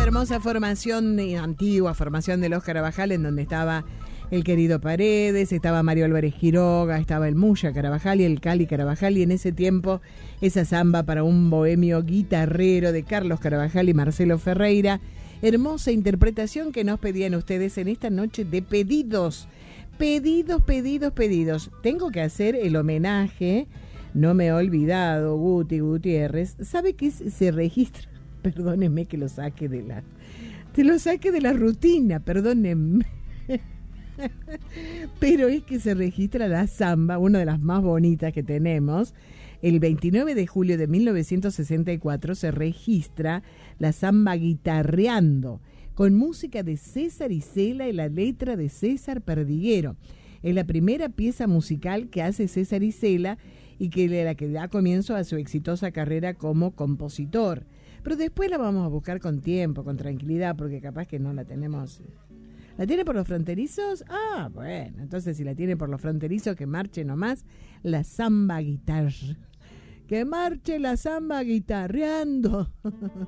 hermosa formación, antigua formación de los Carabajal, en donde estaba el querido Paredes, estaba Mario Álvarez Quiroga, estaba el Muya Carabajal y el Cali Carabajal, y en ese tiempo esa samba para un bohemio guitarrero de Carlos Carabajal y Marcelo Ferreira. Hermosa interpretación que nos pedían ustedes en esta noche de pedidos. Pedidos. Tengo que hacer el homenaje, no me he olvidado, Guti Gutiérrez. ¿Sabe qué se registra? Perdónenme que lo saque de la rutina, perdónenme. Pero es que se registra la samba, una de las más bonitas que tenemos. El 29 de julio de 1964 se registra la samba Guitarreando, con música de César Isela y la letra de César Perdiguero. Es la primera pieza musical que hace César Isela y la que da comienzo a su exitosa carrera como compositor. Pero después la vamos a buscar con tiempo, con tranquilidad, porque capaz que no la tenemos. ¿La tiene por los fronterizos? Ah, bueno, entonces si la tiene por los fronterizos, que marche nomás la samba guitarra. Que marche la samba guitarreando.